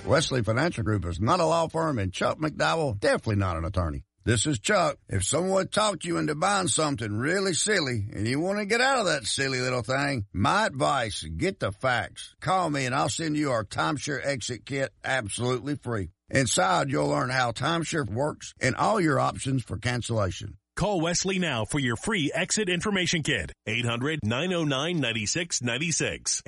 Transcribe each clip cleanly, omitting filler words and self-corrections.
Wesley Financial Group is not a law firm, and Chuck McDowell definitely not an attorney. This is Chuck. If someone talked you into buying something really silly and you want to get out of that silly little thing, my advice, get the facts. Call me and I'll send you our timeshare exit kit absolutely free. Inside, you'll learn how timeshare works and all your options for cancellation. Call Wesley now for your free exit information kit. 800-909-9696.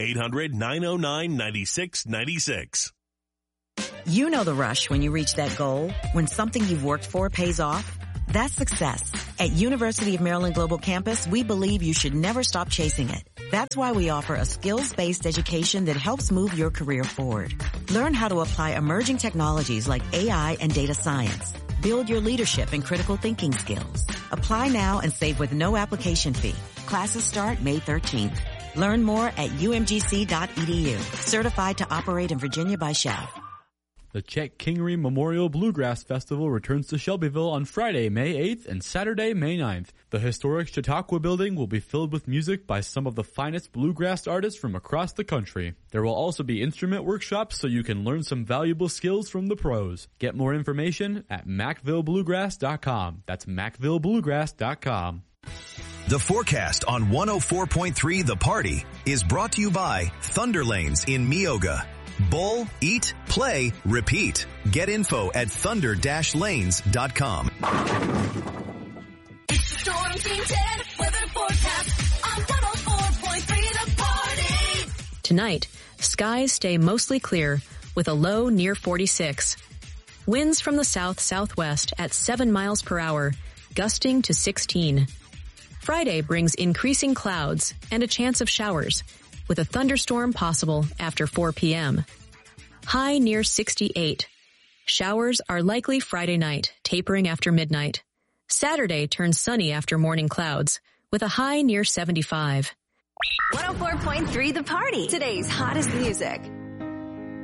800-909-9696. You know the rush when you reach that goal, when something you've worked for pays off. That's success. At University of Maryland Global Campus, we believe you should never stop chasing it. That's why we offer a skills-based education that helps move your career forward. Learn how to apply emerging technologies like AI and data science. Build your leadership and critical thinking skills. Apply now and save with no application fee. Classes start May 13th. Learn more at umgc.edu. Certified to operate in Virginia by Shell. The Chet Kingery Memorial Bluegrass Festival returns to Shelbyville on Friday, May 8th and Saturday, May 9th. The historic Chautauqua building will be filled with music by some of the finest bluegrass artists from across the country. There will also be instrument workshops so you can learn some valuable skills from the pros. Get more information at MacvilleBluegrass.com. That's MacvilleBluegrass.com. The forecast on 104.3 The Party is brought to you by Thunder Lanes in Meoga. Bowl, eat, play, repeat. Get info at thunder-lanes.com. It's Storm Team 10 weather forecast on 104.3 The Party. Tonight, skies stay mostly clear with a low near 46. Winds from the south-southwest at 7 miles per hour, gusting to 16. Friday brings increasing clouds and a chance of showers, with a thunderstorm possible after 4 p.m. High near 68. Showers are likely Friday night, tapering after midnight. Saturday turns sunny after morning clouds, with a high near 75. 104.3 The Party. Today's hottest music.